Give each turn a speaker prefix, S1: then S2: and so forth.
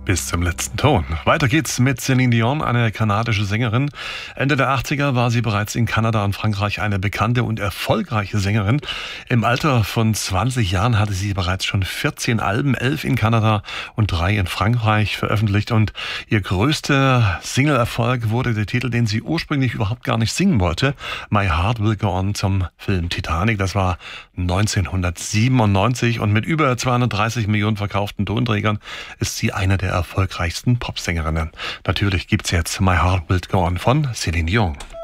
S1: bis zum letzten Ton. Weiter geht's mit Céline Dion, eine kanadische Sängerin. Ende der 80er war sie bereits in Kanada und Frankreich eine bekannte und erfolgreiche Sängerin. Im Alter von 20 Jahren hatte sie bereits schon 14 Alben, 11 in Kanada und 3 in Frankreich veröffentlicht. Und ihr größter Single-Erfolg wurde der Titel, den sie ursprünglich überhaupt gar nicht singen wollte, My Heart Will Go On, zum Film Titanic. Das war 1997 und mit über 230 Millionen verkauften Tonträgern ist sie eine der erfolgreichsten Popsängerinnen. Natürlich gibt's jetzt My Heart Will Go On von Céline Dion.